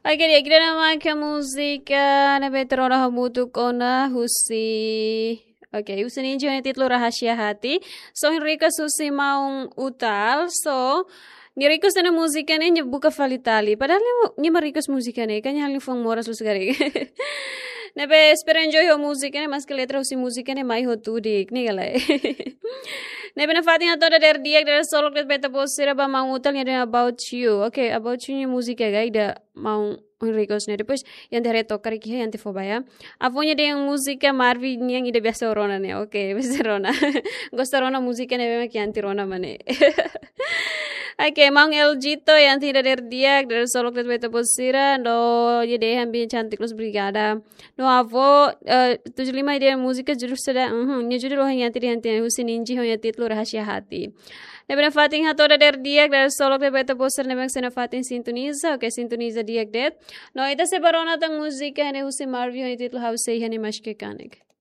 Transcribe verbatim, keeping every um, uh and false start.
Oke, dia kira nama ke musika na Petrona hamutukona husi. Oke, husi ninjo ni titlo Rahasia Hati. So Enrico susi maung utal. So ni request na musika ni buka falitali. Padahal ni ma-request musika ni kanya halin fong moras lu segari. Nebe espero enjoy ho musika ni mas que letra husi musika ni mai ho tudik ni galay. Nebe na fatin ato da der diak der solo kret beta posira ba maung utal ni about you. Okay, about you ni musika gay da maung request ni depois yang dari tocar aqui yang tifo baya. Avonya de yang musika Marvi ni yang ide biasa rona ni. Okay, biasa rona. Gosta rona musika ni bema ki anti rona mane. Oke, maung El Gito yang tidak der diak der solo kret beta posira no ide hambi cantik los brigada. No avo tujuh puluh lima ide musika jurus sada mhm ni judul yang tidak yang Husin Inji ho yang titlo Rahasia Hati. Nebena fatin hatoda der diak der solo kret beta posira nebena sena fatin sintoniza. Okay, sintoniza diak det. No ita se barona tang musika ne Husin Marvi ho yang titlo Hausei hani mashke kanek.